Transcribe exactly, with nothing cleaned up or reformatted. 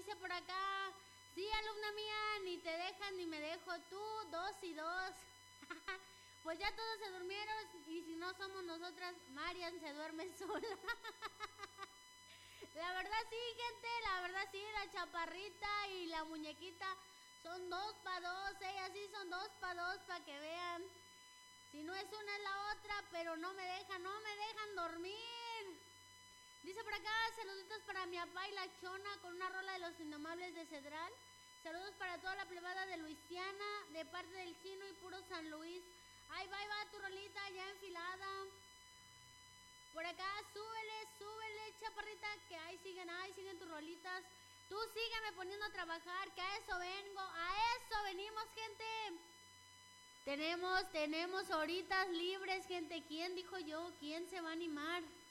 dice por acá. Sí, alumna mía, ni te dejas ni me dejo tú, dos y dos. Pues ya todos se durmieron y si no somos nosotras, Marian se duerme sola. La verdad sí, gente, la verdad sí, la chaparrita y la muñequita son dos pa' dos, ellas sí son dos pa' dos para que vean. Si no es una es la otra, pero no me dejan, no me dejan dormir. Dice por acá, saluditos para mi papá y la Chona con una rola de los Indomables de Cedral. Saludos para toda la plebada de Luisiana, de parte del Chino y puro San Luis. Ahí va, ahí va tu rolita ya enfilada. Por acá, súbele, súbele, chaparrita, que ahí siguen, ahí siguen tus rolitas. Tú sígueme poniendo a trabajar, que a eso vengo, a eso venimos, gente. Tenemos, tenemos horitas libres, gente. ¿Quién dijo yo? ¿Quién se va a animar?